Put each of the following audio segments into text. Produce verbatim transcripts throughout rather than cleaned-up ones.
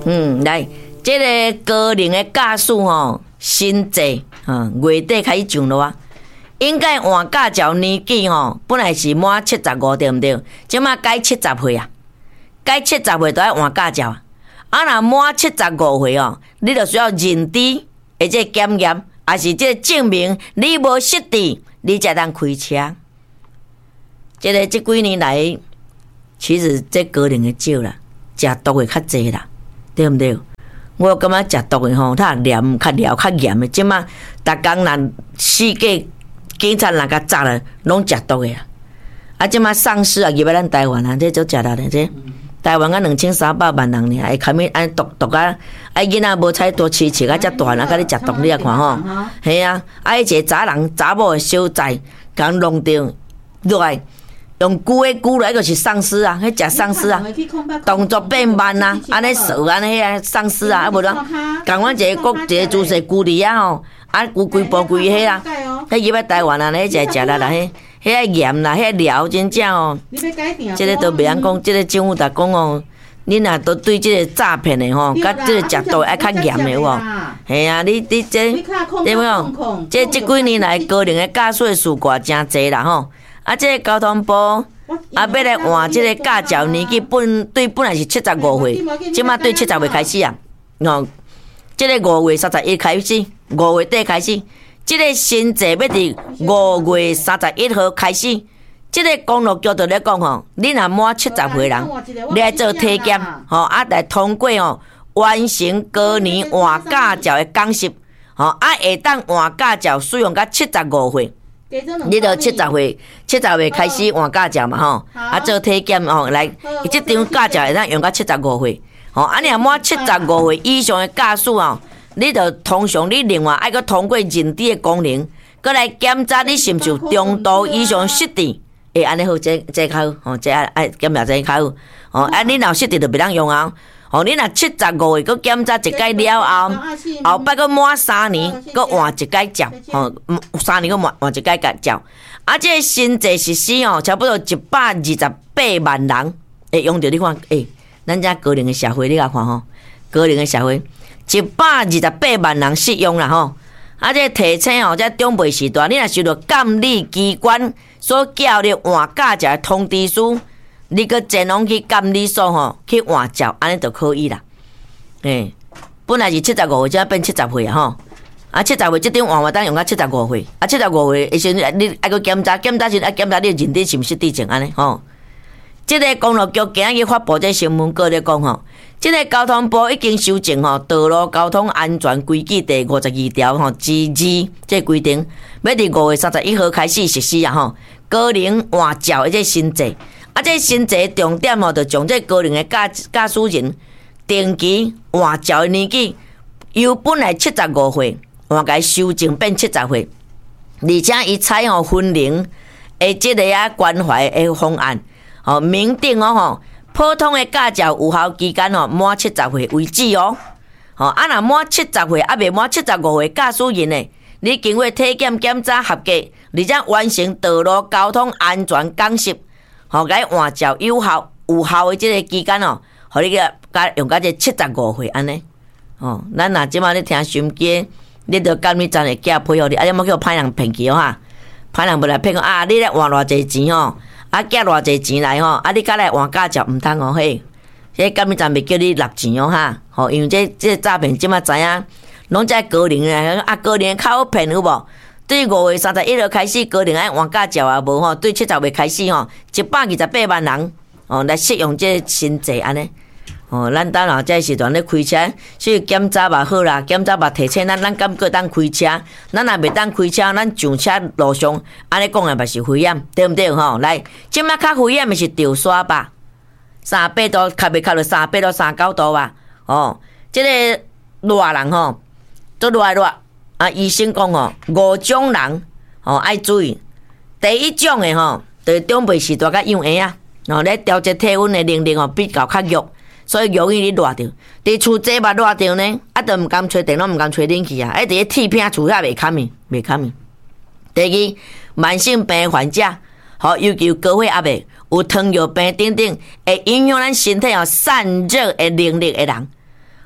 嗯，来，这个高龄的驾驶吼，新制啊，月底开始上路啊。应该换驾照年纪吼，本来是满七十五，对毋对？即马改七十岁啊，改七十岁都要换驾照啊。啊，若满七十五岁哦，你就需要认知，或者检验，也是这证明你无失智，你才当开车。这个这几年来，其实这高龄的少啦，食毒的较济啦，对毋对？我感觉食毒的吼，他黏较聊较严的，即马逐工若四界。警察人甲抓了，拢食毒的啊！啊，即马丧尸啊，入来咱台湾啊，这做食力的这。台湾啊，两千三百万人呢，会堪咪安毒毒啊！啊，囡仔无采多饲饲啊，遮大啊，甲你食毒，你啊看吼，系啊！啊，一个查人查某的小仔，甲弄着落来，用锯的锯来，就是丧尸啊！迄食丧尸啊，动作变慢啊，安尼扫安尼啊，丧尸啊，啊无啦，共阮一个国一个姿势锯伫啊吼。啊，规规部规迄啦，迄入来台湾啊，迄食食啦啦，迄迄个盐啦，迄个料真正哦。即个都袂晓讲，即个政府逐讲哦，恁若都对即个诈骗的吼，甲即个食毒爱较严的有无？系啊，你你这对无？这即几年来高龄的驾驶的事故真侪啦吼。啊，即个交通部啊要来换即个驾照年纪本对本来是七十五岁，即马对七十岁开始啊，哦。即个五月三十一开始，五月底开始，即个新制要伫五月三十一号开始。即个公路局就咧讲吼，你若满七十岁人，你来做体检，吼啊来通过吼，完成高年换驾照的讲习，吼啊会当换驾照使用到七十五岁。你著七十岁，七十岁开始换驾照嘛吼，啊做体检吼来，即张驾照会当用到七十五岁。吼，啊！你若满七十五岁以上的驾驶哦，你着通常你另外爱搁通过认知的功能，搁来检查你是毋是有中度以上失智。诶，安尼好，这这较好，吼，这爱爱检查这较好。吼，啊，你若失智就袂当用啊。吼，你若七十五岁搁检查一届了后，后摆搁满三年，搁换一届照。吼，三年搁换换一届驾照。啊，这新制实施哦，差不多一百二十八万人会用着。你看，诶。咱遮高龄的社会，你甲看吼，高龄的社会一百二十八万人适用啦吼。啊，这提醒吼，这长辈时代，你若收到监理机关所交的换驾照的通知书，你搁前往去监理所吼去换照，安尼就可以啦。诶，本来是七十五岁，才变七十岁啊吼。啊，七十岁这张换话当用到七十五岁，啊，七十五岁，而且你爱搁检查，检查时爱检查你的认知是毋是失智症安尼吼。即个公路局今日发布这新闻稿咧讲吼，即个交通部已经修正吼《道路交通安全规矩》第五十二条吼之二，这规定要伫五月三十一号开始实施啊吼。高龄换照的这新制，啊，这新制重点吼，就将这高龄的驾驾驶人定期换照的年纪由本来七十五岁换改修正变七十岁，而且伊采用分龄的即个啊关怀的方案。哦，明定哦吼，普通的驾照有效期间哦，满七十岁为止哦。吼，啊若满七十岁，啊未满七十五岁驾驶人呢，你经过体检检查合格，而且完成道路交通安全讲习，吼，该换照有效有效的这个期间哦，互你个加用到这七十五岁安尼。哦，咱若即马咧听收音机，你着监理站会寄配合你，啊，你莫叫歹人骗去哦哈，歹人要来骗讲啊，你咧换偌济钱哦。啊，寄偌济钱来吼，啊，你甲来换驾照毋通哦嘿，迄监理站袂叫你纳钱哦哈，吼，因为这这诈骗即马知影，拢在高龄诶，啊高龄较好骗有无？对五月三十一号开始，高龄爱换驾照啊无吼，对七十岁开始吼，一百二十八万人哦来适用这新制安尼，哦，咱等下这时段咧开车，所以检查嘛好啦，检查嘛提醒咱，咱敢过当开车，咱若袂当开车，咱上车路上，安尼讲诶嘛是危险，对毋对吼？来，即摆较危险诶是吊沙吧，三八度，卡袂卡到三八到三九度吧？哦，即、这个热人吼，都热热啊！医生讲吼，五种人吼爱注意，第一种诶吼，就是长辈时代甲养婴啊，吼咧调节体温诶能力吼比较较弱。所以容易你热着，伫厝坐嘛热着呢，啊，都毋敢吹电脑，毋敢吹冷气啊，哎，伫咧铁片厝遐袂堪去，袂堪去。第二，慢性病患者，吼，尤其有高血压的，有糖尿病等等，会影响咱身体哦散热的能力的人，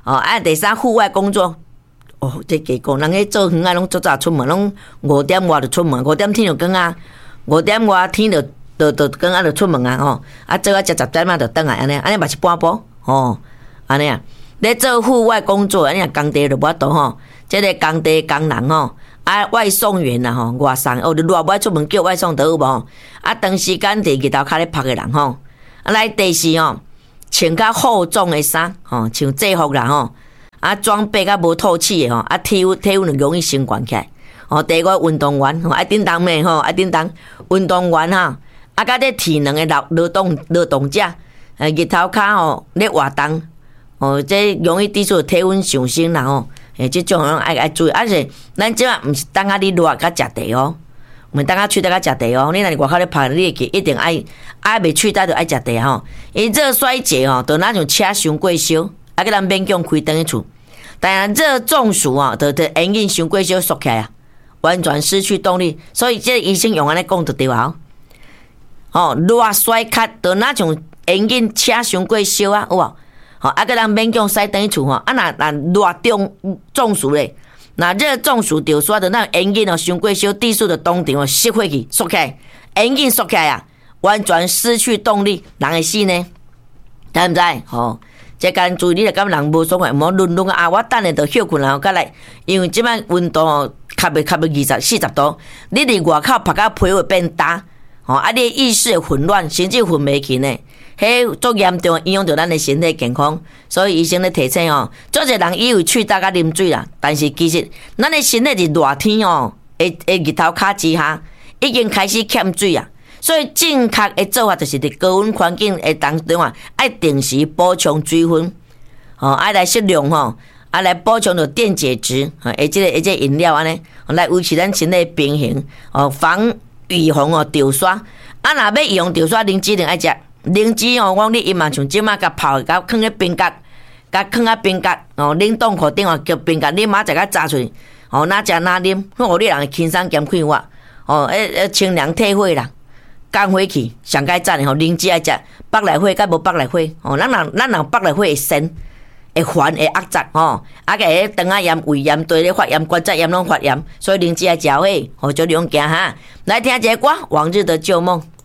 哦，啊，第三户外工作。哦，这加讲，人迄做园啊，拢早早出门，拢五点外就出门，五点天就光啊，五点外天就就就光啊就出门啊吼，啊做啊食十点啊就倒来安尼，安尼嘛是半步吼，安尼啊。咧做户外工作，安尼啊工地就无法度吼，即个工地工人吼，啊外送员啦吼，外送哦，你热尾出门叫外送倒有无？啊长时间伫日头骹咧晒诶人吼，啊来第四吼，穿较厚重诶衫吼，像制服啦吼。啊，装备较无透气诶吼，啊体温体温就容易升悬起来。哦，第五运动员吼，爱叮当咩吼，爱叮当运动员哈，啊，甲这体能诶劳劳动劳动者，诶日头骹吼咧活动，哦，这容易抵触体温上升啦吼，诶，即种拢爱爱注意。而且咱即摆毋是当啊你热甲食茶哦，毋是当啊喙底甲食茶哦，你若是外口咧拍，你会记一定爱爱袂喙底就爱食茶吼。伊热衰竭吼，就若像车伤过烧。啊，个咱勉强开灯去厝，但热中暑啊，就就眼睛伤过烧缩起来啊，完全失去动力。所以这医生用安尼讲就对啊。哦，热衰咳，就那像眼睛车伤过烧啊，有无？吼，啊个咱勉强驶灯去厝吼，啊若若热中中暑咧，若热中暑着煞着咱眼睛哦伤过烧，地数的当场哦熄火去缩起来，眼睛缩起来啊，完全失去动力，人会死呢？知毋知？吼。这间注意，你若感觉人无爽快，莫论论啊！我等下就休困然后再来，因为即摆温度哦，较袂较袂二十四十度，你伫外口晒到皮会变焦，吼啊！你意识会混乱，甚至混袂去呢，迄足严重影响到咱的身体健康。所以医生咧提醒哦，足侪人以为喙焦甲啉水啦，但是其实咱的身体伫热天哦，诶诶日头骹之下已经开始欠水啊。所以正确的做法就是伫高温环境的当中啊，爱定时补充水分，吼，爱来适量吼，啊来补充着电解质，啊，诶，即个诶，即个饮料安尼，来维持咱身体平衡，哦，防预防哦潮刷。啊，若要用潮刷，灵芝一定爱食，灵芝哦，我你伊嘛像即马甲泡，甲放咧冰格，甲放啊冰格，哦，冷冻库顶哦叫冰格，你马上甲炸出去，哦，哪食哪啉，互你人会轻松减快活，哦，诶诶，清凉退火啦。降火气上解赞的吼，灵芝爱食，北来火甲无北来火，哦，咱人咱人北来火会酸，会烦会压杂吼，啊个迄肠仔炎、胃炎、对咧发炎、关节炎拢发炎，所以灵芝爱食火，吼就两件哈。来听一个歌《往日的旧梦》。